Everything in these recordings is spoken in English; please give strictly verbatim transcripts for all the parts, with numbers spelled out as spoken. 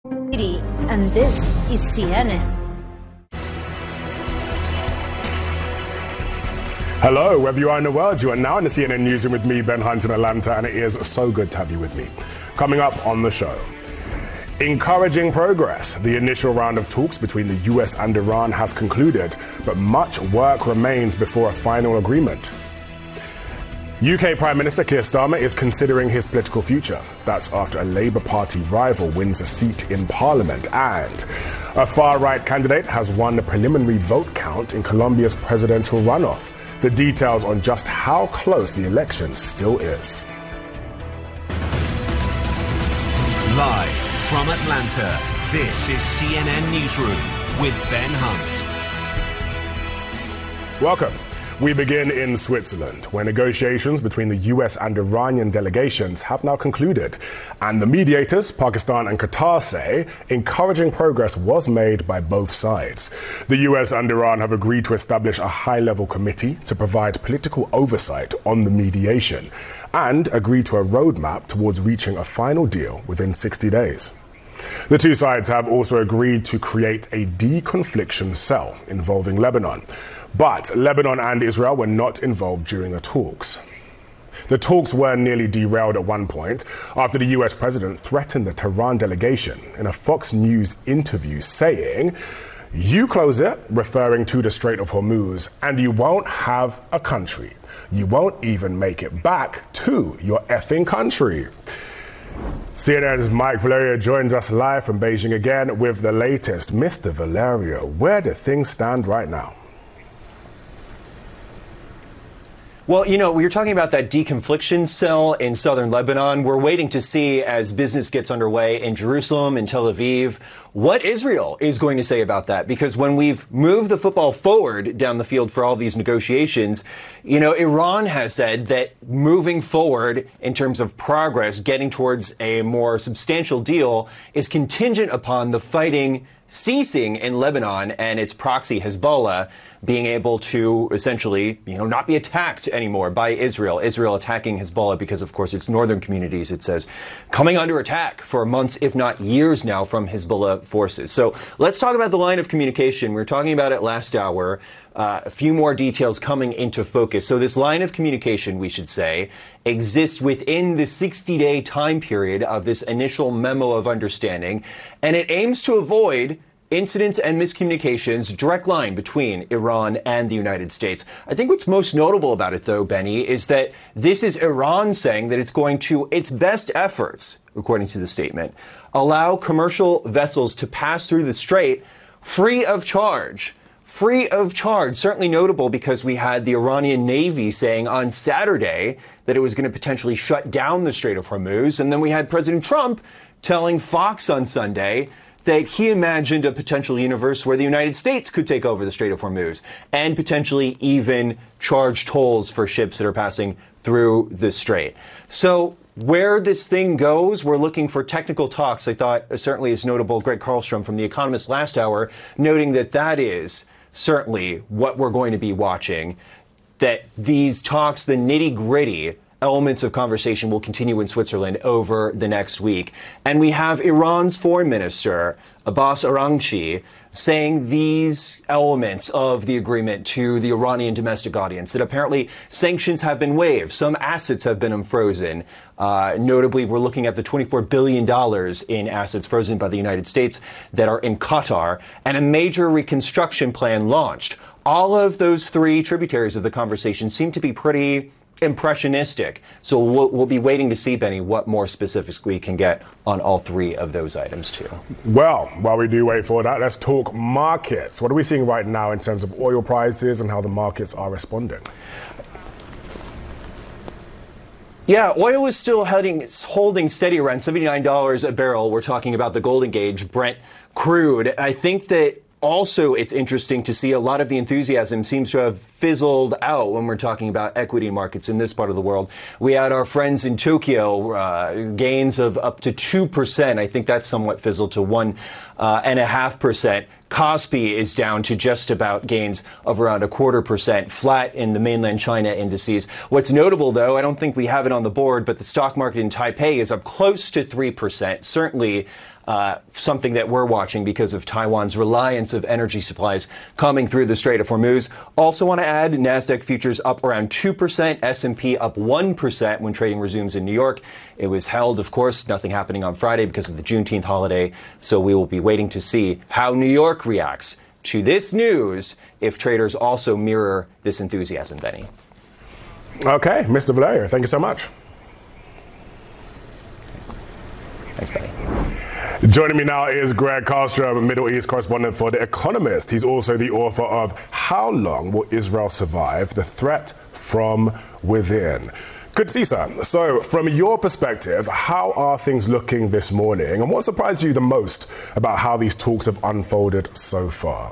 And this is C N N. Hello, wherever you are in the world, you are now in the C N N Newsroom with me, Ben Hunt, in Atlanta, and it is so good to have you with me. Coming up on the show, encouraging progress. The initial round of talks between the U S and Iran has concluded, but much work remains before a final agreement. U K Prime Minister Keir Starmer is considering his political future. That's after a Labour Party rival wins a seat in Parliament. And a far-right candidate has won the preliminary vote count in Colombia's presidential runoff. The details on just how close the election still is. Live from Atlanta, this is C N N Newsroom with Ben Hunt. Welcome. We begin in Switzerland, where negotiations between the U S and Iranian delegations have now concluded. And the mediators, Pakistan and Qatar, say encouraging progress was made by both sides. The U S and Iran have agreed to establish a high-level committee to provide political oversight on the mediation and agreed to a roadmap towards reaching a final deal within sixty days. The two sides have also agreed to create a de-confliction cell involving Lebanon. But Lebanon and Israel were not involved during the talks. The talks were nearly derailed at one point after the U S president threatened the Tehran delegation in a Fox News interview, saying, "You close it," referring to the Strait of Hormuz, "and you won't have a country. You won't even make it back to your effing country." C N N's Mike Valerio joins us live from Beijing again with the latest. Mister Valerio, where do things stand right now? Well, you know, we were talking about that deconfliction cell in southern Lebanon. We're waiting to see, as business gets underway in Jerusalem and Tel Aviv, what Israel is going to say about that. Because when we've moved the football forward down the field for all these negotiations, you know, Iran has said that moving forward in terms of progress, getting towards a more substantial deal, is contingent upon the fighting ceasing in Lebanon and its proxy Hezbollah being able to essentially, you know, not be attacked anymore by Israel. Israel attacking Hezbollah because, of course, its northern communities, it says, coming under attack for months, if not years now, from Hezbollah forces. So let's talk about the line of communication. We were talking about it last hour. Uh, a few more details coming into focus. So this line of communication, we should say, exists within the sixty-day time period of this initial memo of understanding, and it aims to avoid incidents and miscommunications, direct line between Iran and the United States. I think what's most notable about it, though, Benny, is that this is Iran saying that it's going to, its best efforts, according to the statement, allow commercial vessels to pass through the strait free of charge. Free of charge. Certainly notable because we had the Iranian Navy saying on Saturday that it was going to potentially shut down the Strait of Hormuz. And then we had President Trump telling Fox on Sunday that he imagined a potential universe where the United States could take over the Strait of Hormuz and potentially even charge tolls for ships that are passing through the strait. So where this thing goes, we're looking for technical talks. I thought certainly is notable. Greg Carlstrom from The Economist last hour, noting that that is certainly what we're going to be watching, that these talks, the nitty-gritty elements of conversation, will continue in Switzerland over the next week. And we have Iran's foreign minister, Abbas Araghchi, saying these elements of the agreement to the Iranian domestic audience, that apparently sanctions have been waived, some assets have been unfrozen. Uh, notably, we're looking at the twenty-four billion dollars in assets frozen by the United States that are in Qatar, and a major reconstruction plan launched. All of those three tributaries of the conversation seem to be pretty impressionistic. So we'll, we'll be waiting to see, Benny, what more specifics we can get on all three of those items, too. Well, while we do wait for that, let's talk markets. What are we seeing right now in terms of oil prices and how the markets are responding? Yeah, oil is still heading, holding steady around seventy-nine dollars a barrel. We're talking about the Golden Gauge Brent crude. I think that also it's interesting to see a lot of the enthusiasm seems to have fizzled out when we're talking about equity markets in this part of the world. We had our friends in Tokyo, uh, gains of up to two percent. I think that's somewhat fizzled to one uh, and a half percent. Kospi is down to just about gains of around a quarter percent, flat in the mainland China indices. What's notable, though, I don't think we have it on the board, but the stock market in Taipei is up close to three percent. Certainly uh, something that we're watching because of Taiwan's reliance of energy supplies coming through the Strait of Hormuz. Also want to add, NASDAQ futures up around two percent, S and P up one percent when trading resumes in New York. It was held, of course, nothing happening on Friday because of the Juneteenth holiday, so we will be waiting to see how New York reacts to this news if traders also mirror this enthusiasm, Benny. Okay, Mister Valerio, thank you so much. Thanks, Benny. Joining me now is Greg Carlstrom, Middle East correspondent for The Economist. He's also the author of How Long Will Israel Survive? The Threat from Within. Good to see you, sir. So, from your perspective, how are things looking this morning? And what surprised you the most about how these talks have unfolded so far?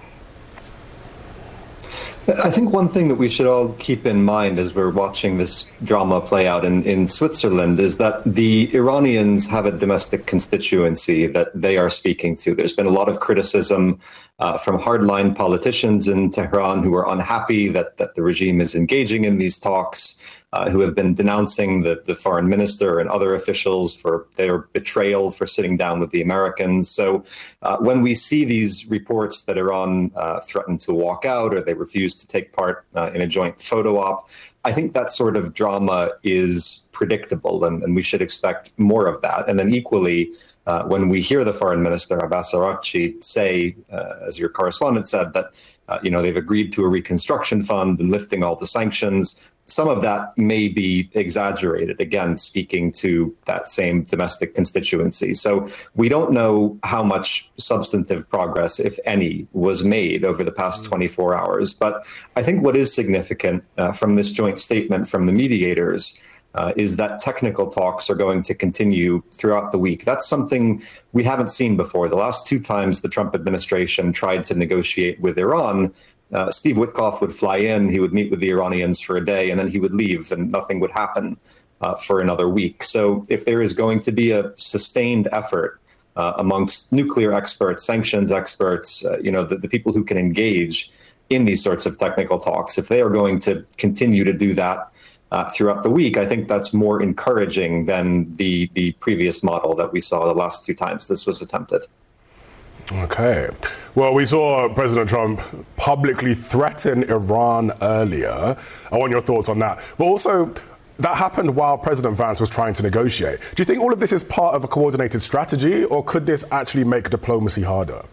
I think one thing that we should all keep in mind as we're watching this drama play out in, in Switzerland is that the Iranians have a domestic constituency that they are speaking to. There's been a lot of criticism uh, from hardline politicians in Tehran who are unhappy that, that the regime is engaging in these talks, uh, who have been denouncing the, the foreign minister and other officials for their betrayal for sitting down with the Americans. So uh, when we see these reports that Iran uh, threatened to walk out or they refuse to take part uh, in a joint photo op, I think that sort of drama is predictable, and, and we should expect more of that. And then equally, uh, when we hear the foreign minister, Abbas Araghchi, say, uh, as your correspondent said, that uh, you know they've agreed to a reconstruction fund and lifting all the sanctions, some of that may be exaggerated, again, speaking to that same domestic constituency. So we don't know how much substantive progress, if any, was made over the past twenty-four hours. But I think what is significant uh, from this joint statement from the mediators uh, is that technical talks are going to continue throughout the week. That's something we haven't seen before. The last two times the Trump administration tried to negotiate with Iran, Uh, Steve Witkoff would fly in, he would meet with the Iranians for a day, and then he would leave and nothing would happen uh, for another week. So if there is going to be a sustained effort uh, amongst nuclear experts, sanctions experts, uh, you know, the, the people who can engage in these sorts of technical talks, if they are going to continue to do that uh, throughout the week, I think that's more encouraging than the, the previous model that we saw the last two times this was attempted. Okay. Well, we saw President Trump publicly threaten Iran earlier. I want your thoughts on that. But also, that happened while President Vance was trying to negotiate. Do you think all of this is part of a coordinated strategy, or could this actually make diplomacy harder?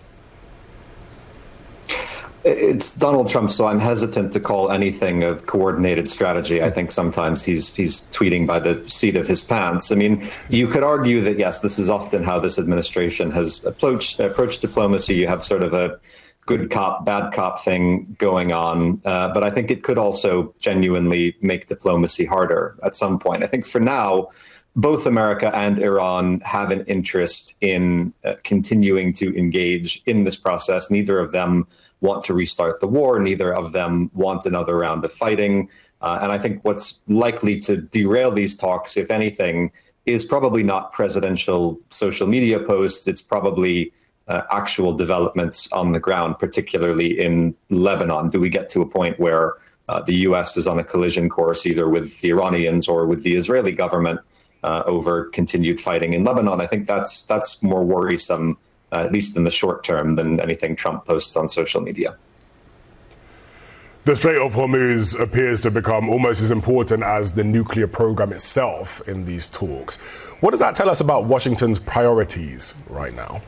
It's Donald Trump, so I'm hesitant to call anything a coordinated strategy. I think sometimes he's he's tweeting by the seat of his pants. I mean, you could argue that, yes, this is often how this administration has approached, approached diplomacy. You have sort of a good cop, bad cop thing going on. Uh, but I think it could also genuinely make diplomacy harder at some point. I think for now, both America and Iran have an interest in uh, continuing to engage in this process. Neither of them want to restart the war. Neither of them want another round of fighting. Uh, and I think what's likely to derail these talks, if anything, is probably not presidential social media posts. It's probably uh, actual developments on the ground, particularly in Lebanon. Do we get to a point where uh, the U S is on a collision course, either with the Iranians or with the Israeli government, uh, over continued fighting in Lebanon? I think that's that's more worrisome, Uh, at least in the short term, than anything Trump posts on social media. The Strait of Hormuz appears to become almost as important as the nuclear program itself in these talks. What does that tell us about Washington's priorities right now?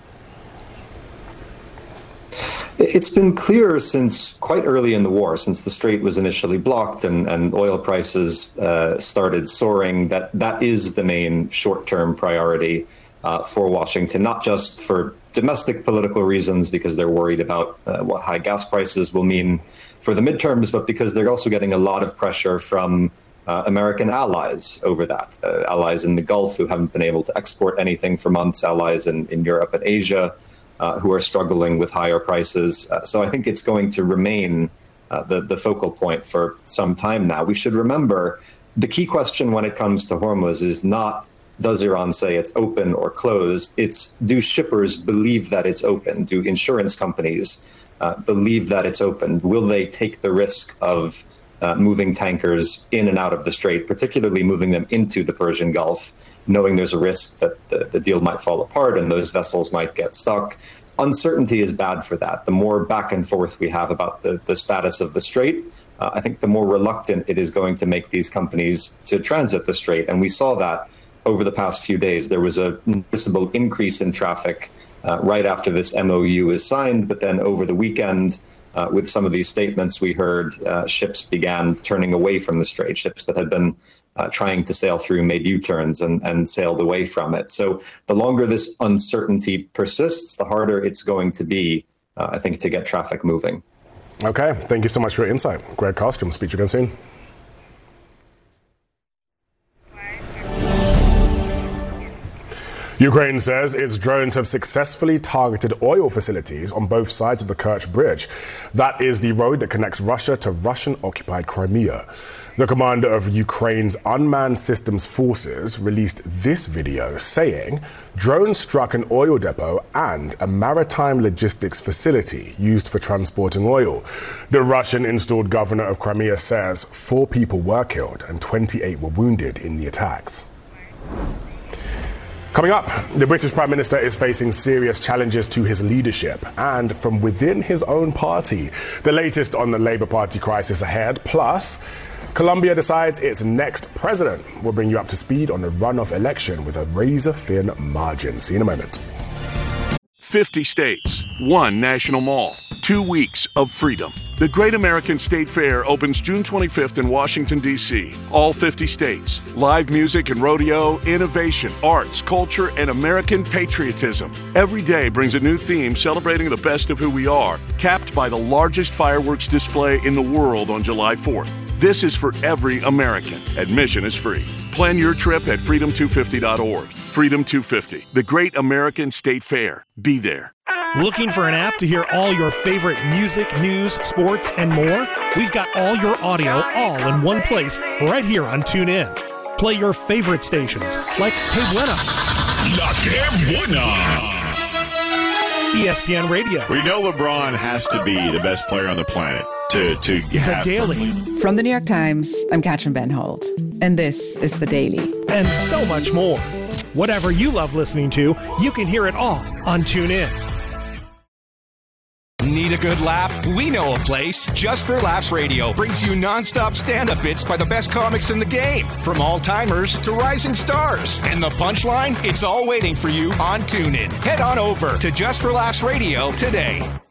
It's been clear since quite early in the war, since the strait was initially blocked and, and oil prices uh, started soaring, that that is the main short-term priority uh, for Washington, not just for domestic political reasons, because they're worried about uh, what high gas prices will mean for the midterms, but because they're also getting a lot of pressure from uh, American allies over that. Uh, allies in the Gulf who haven't been able to export anything for months, allies in, in Europe and Asia uh, who are struggling with higher prices. Uh, so I think it's going to remain uh, the, the focal point for some time now. We should remember the key question when it comes to Hormuz is not, does Iran say it's open or closed? It's, do shippers believe that it's open? Do insurance companies uh, believe that it's open? Will they take the risk of uh, moving tankers in and out of the Strait, particularly moving them into the Persian Gulf, knowing there's a risk that the, the deal might fall apart and those vessels might get stuck? Uncertainty is bad for that. The more back and forth we have about the, the status of the Strait, uh, I think the more reluctant it is going to make these companies to transit the Strait. And we saw that over the past few days. There was a noticeable increase in traffic uh, right after this M O U is signed, but then over the weekend, uh, with some of these statements we heard, uh, ships began turning away from the Strait. Ships that had been uh, trying to sail through made U-turns and, and sailed away from it. So the longer this uncertainty persists, the harder it's going to be, uh, I think, to get traffic moving. Okay, thank you so much for your insight. Greg Karlstrom, speak to you again soon. Ukraine says its drones have successfully targeted oil facilities on both sides of the Kerch Bridge. That is the road that connects Russia to Russian-occupied Crimea. The commander of Ukraine's Unmanned Systems Forces released this video saying drones struck an oil depot and a maritime logistics facility used for transporting oil. The Russian-installed governor of Crimea says four people were killed and twenty-eight were wounded in the attacks. Coming up, the British Prime Minister is facing serious challenges to his leadership and from within his own party. The latest on the Labour Party crisis ahead, plus Colombia decides its next president. We'll bring you up to speed on the runoff election with a razor-thin margin. See you in a moment. fifty states, one national mall, two weeks of freedom. The Great American State Fair opens June twenty-fifth in Washington, D C All fifty states. Live music and rodeo, innovation, arts, culture, and American patriotism. Every day brings a new theme celebrating the best of who we are, capped by the largest fireworks display in the world on July fourth. This is for every American. Admission is free. Plan your trip at freedom two fifty dot org. Freedom two fifty, the Great American State Fair. Be there. Looking for an app to hear all your favorite music, news, sports, and more? We've got all your audio all in one place right here on TuneIn. Play your favorite stations like Que Buena, La Que Buena, E S P N Radio. We know LeBron has to be the best player on the planet to, to have The Daily. From the New York Times, I'm Katrin Ben Holt, and this is The Daily. And so much more. Whatever you love listening to, you can hear it all on TuneIn. Need a good laugh? We know a place. Just for Laughs Radio brings you nonstop stand-up bits by the best comics in the game, from all-timers to rising stars. And the punchline? It's all waiting for you on TuneIn. Head on over to Just for Laughs Radio today.